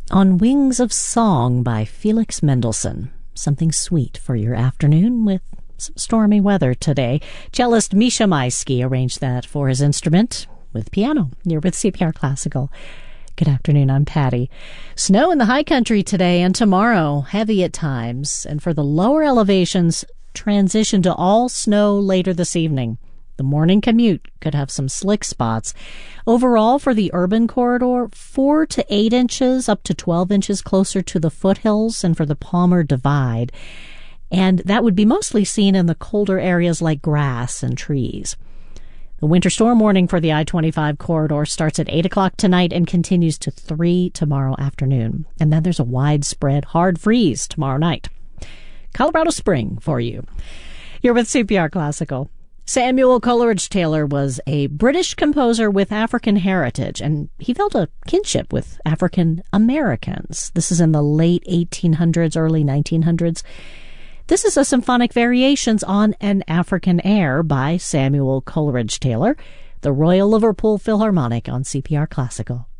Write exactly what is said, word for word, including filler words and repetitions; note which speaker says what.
Speaker 1: On Wings of Song by Felix Mendelssohn. Something sweet for your afternoon with some stormy weather today. Cellist Misha Maisky arranged that for his instrument with piano. You're with C P R Classical. Good afternoon, I'm Patty. Snow in the high country today and tomorrow, heavy at times. And for the lower elevations, transition to all snow later this evening. The morning commute could have some slick spots. Overall, for the urban corridor, four to eight inches, up to twelve inches closer to the foothills and for the Palmer Divide. And that would be mostly seen in the colder areas like grass and trees. The winter storm warning for the I twenty-five corridor starts at eight o'clock tonight and continues to three tomorrow afternoon. And then there's a widespread hard freeze tomorrow night. Colorado spring for you. You're with C P R Classical. Samuel Coleridge Taylor was a British composer with African heritage, and he felt a kinship with African Americans. This is in the late eighteen hundreds, early nineteen hundreds. This is a symphonic variations on An African Air by Samuel Coleridge Taylor, the Royal Liverpool Philharmonic on C P R Classical.